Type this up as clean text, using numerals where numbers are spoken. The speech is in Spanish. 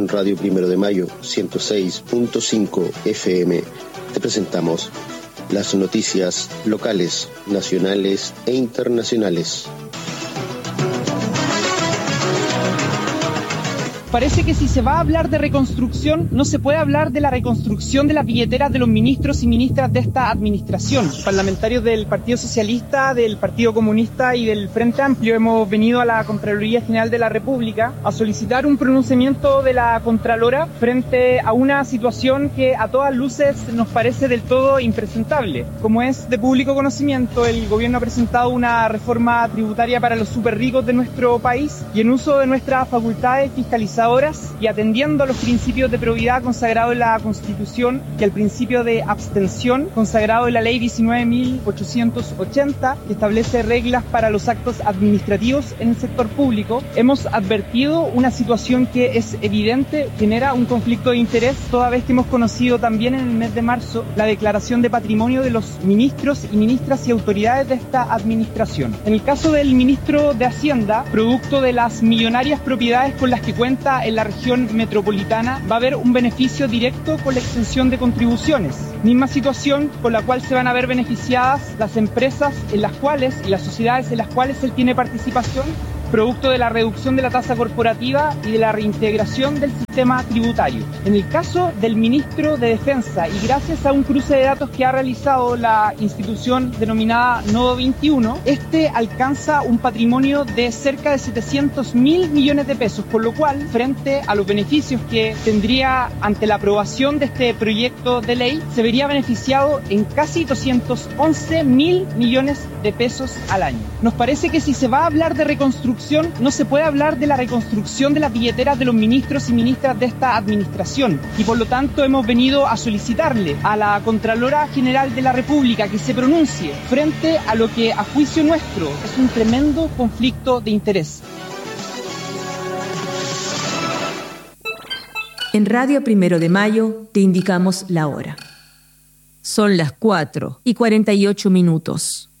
En Radio Primero de Mayo, 106.5 FM, te presentamos las noticias locales, nacionales e internacionales. Parece que si se va a hablar de reconstrucción, no se puede hablar de la reconstrucción de las billeteras de los ministros y ministras de esta administración. Parlamentarios del Partido Socialista, del Partido Comunista y del Frente Amplio hemos venido a la Contraloría General de la República a solicitar un pronunciamiento de la Contralora frente a una situación que a todas luces nos parece del todo impresentable. Como es de público conocimiento, el gobierno ha presentado una reforma tributaria para los superricos de nuestro país y en uso de nuestras facultades fiscalizadoras y atendiendo a los principios de probidad consagrados en la Constitución y al principio de abstención consagrado en la Ley 19.880, que establece reglas para los actos administrativos en el sector público, hemos advertido una situación que es evidente, genera un conflicto de interés, toda vez que hemos conocido también en el mes de marzo la declaración de patrimonio de los ministros y ministras y autoridades de esta administración. En el caso del ministro de Hacienda, producto de las millonarias propiedades con las que cuenta en la región metropolitana, va a haber un beneficio directo con la exención de contribuciones. Misma situación con la cual se van a ver beneficiadas las empresas en las cuales y las sociedades en las cuales él tiene participación, producto de la reducción de la tasa corporativa y de la reintegración del sistema tributario. En el caso del ministro de Defensa, y gracias a un cruce de datos que ha realizado la institución denominada Nodo 21, este alcanza un patrimonio de cerca de 700.000 millones de pesos, por lo cual, frente a los beneficios que tendría ante la aprobación de este proyecto de ley, se vería beneficiado en casi 211.000 millones de pesos al año. Nos parece que si se va a hablar de reconstrucción, no se puede hablar de la reconstrucción de las billeteras de los ministros y ministras de esta administración y por lo tanto hemos venido a solicitarle a la Contralora General de la República que se pronuncie frente a lo que a juicio nuestro es un tremendo conflicto de interés. En Radio Primero de Mayo te indicamos la hora. Son las 4:48.